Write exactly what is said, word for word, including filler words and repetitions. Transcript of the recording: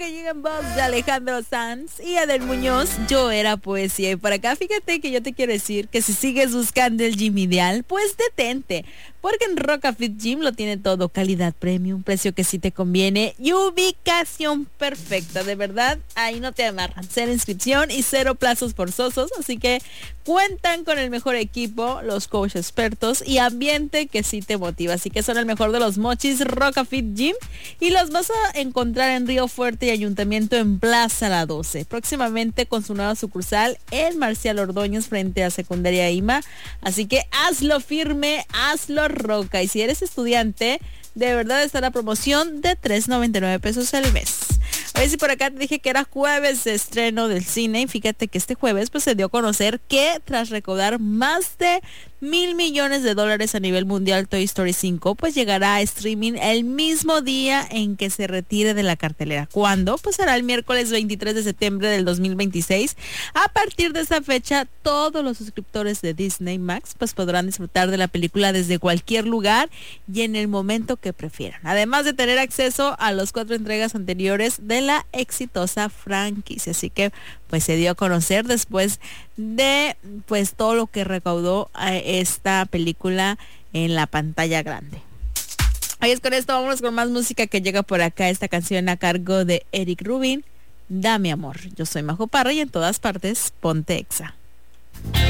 que llega en voz de Alejandro Sanz y Adel Muñoz, Yo Era Poesía. Y por acá, fíjate que yo te quiero decir que si sigues buscando el gym ideal, pues detente, porque en Roca Fit Gym lo tiene todo: calidad premium, precio que sí te conviene y ubicación perfecta. De verdad, ahí no te amarran. Cero inscripción y cero plazos forzosos, así que cuentan con el mejor equipo, los coaches expertos y ambiente que sí te motiva. Así que son el mejor de los mochis, Roca Fit Gym, y los vas a encontrar en Río Fuerte y Ayuntamiento en Plaza La doce. Próximamente con su nueva sucursal en Marcial Ordóñez frente a Secundaria I M A. Así que hazlo firme, hazlo Roca. Y si eres estudiante, de verdad está la promoción de tres noventa y nueve pesos al mes. A ver si por acá te dije que era jueves de estreno del cine, y fíjate que este jueves pues se dio a conocer que tras recaudar más de mil millones de dólares a nivel mundial, Toy Story cinco pues llegará a streaming el mismo día en que se retire de la cartelera. ¿Cuándo? Pues será el miércoles veintitrés de septiembre del dos mil veintiséis. A partir de esa fecha, todos los suscriptores de Disney Max pues podrán disfrutar de la película desde cualquier lugar y en el momento que prefieran, además de tener acceso a las cuatro entregas anteriores de la exitosa franquicia. Así que pues se dio a conocer después de pues todo lo que recaudó eh, esta película en la pantalla grande. Ahí es con esto, vámonos con más música que llega por acá. Esta canción a cargo de Eric Rubin, Dame Amor. Yo soy Majo Parra y en todas partes ponte Exa.